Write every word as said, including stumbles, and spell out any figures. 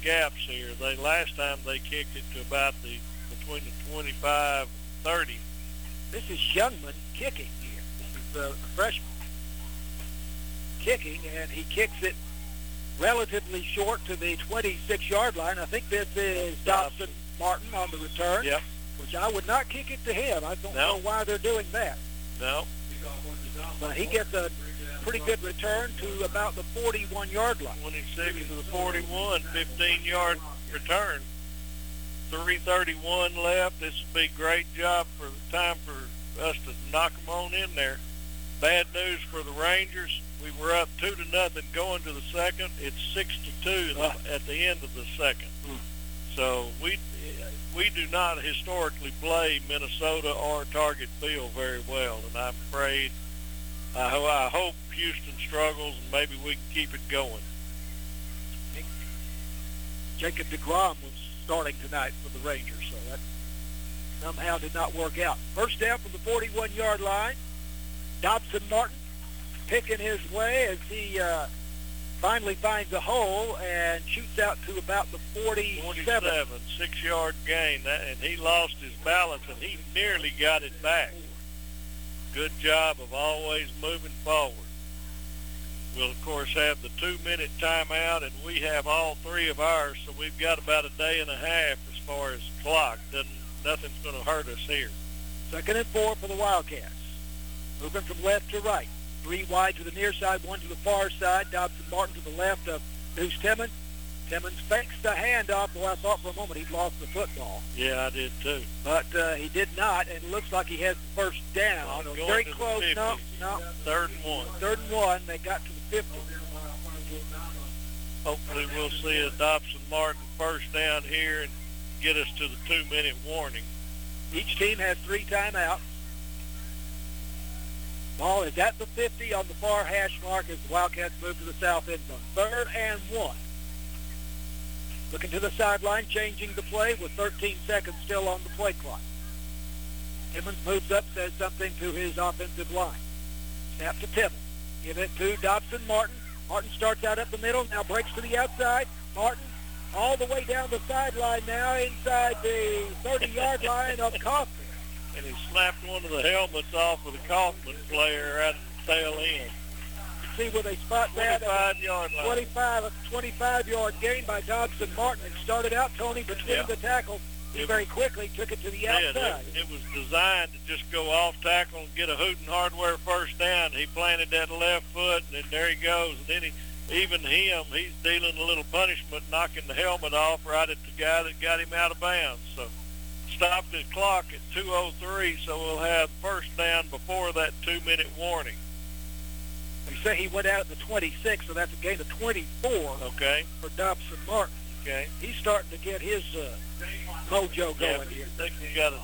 gaps here. They last time they kicked it to about the between the twenty-five and thirty. This is Youngman kicking here. This is the freshman kicking, and he kicks it relatively short to the twenty-six-yard line. I think this is Dobson Martin on the return. Yep. Which I would not kick it to him. I don't No. know why they're doing that. No. But he gets a pretty good return to about the forty-one-yard line. twenty-six to the forty-one, fifteen-yard return. three thirty-one left. This would be a great job for the time for us to knock them on in there. Bad news for the Rangers. We were up two to nothing going to the second. It's six to two at the end of the second. So we we do not historically play Minnesota or Target Field very well, and I'm afraid I, ho- I hope Houston struggles and maybe we can keep it going. Jacob deGrom was starting tonight for the Rangers, so that somehow did not work out. First down from the forty-one-yard line. Dobson Martin picking his way as he uh, finally finds a hole and shoots out to about the forty-seven. forty-seven, six-yard gain, that, and he lost his balance, and he nearly got it back. Good job of always moving forward. We'll, of course, have the two-minute timeout, and we have all three of ours, so we've got about a day and a half as far as clock. Doesn't, nothing's going to hurt us here. Second and four for the Wildcats. Moving from left to right. Three wide to the near side, one to the far side. Dobson Martin to the left of Deuce Timmons. Timmons fakes the handoff. Boy, I thought for a moment he'd lost the football. Yeah, I did too. But uh, he did not, and it looks like he has the first down. Well, going Very to the close. fifty. No, no. Third and one. Third and one. They got to the fifty. Hopefully we'll see a Dobson Martin first down here and get us to the two-minute warning. Each team has three timeouts. Ball is at the fifty on the far hash mark as the Wildcats move to the south end zone. Third and one. Looking to the sideline, changing the play with thirteen seconds still on the play clock. Timmons moves up, says something to his offensive line. Snap to Timmons. Give it to Dobson Martin. Martin starts out up the middle, now breaks to the outside. Martin all the way down the sideline now inside the thirty-yard line of Kaufman. And he slapped one of the helmets off of the Kaufman player at the tail end. See where they spot that. twenty-five-yard line. twenty-five, a twenty-five-yard gain by Dobson Martin. It started out, Tony, between Yeah. the tackles. He It very quickly took it to the Yeah, outside. it, it was designed to just go off tackle and get a Hooten Hardware first down. He planted that left foot, and then there he goes. And then he, even him, he's dealing a little punishment, knocking the helmet off right at the guy that got him out of bounds. So stopped his clock at two oh three, so we'll have first down before that two-minute warning. They say he went out at the twenty-six, so that's a gain of twenty-four Okay. for Dobson Martin. Okay. He's starting to get his uh, mojo Yeah, going here. I think he got a